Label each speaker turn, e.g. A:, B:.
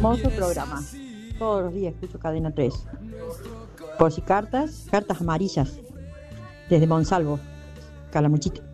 A: hermoso programa. Todos los días escucho Cadena 3. Por si cartas amarillas. Desde Monsalvo, Calamuchita.